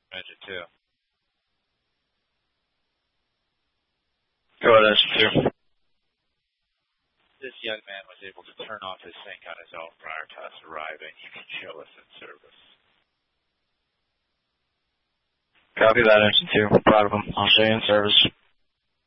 Engine 2. Go ahead, Engine 2. This young man was able to turn off his sync on his own prior to us arriving. You can show us in service. Copy that, Engine 2. Proud of him. I'll show you in service.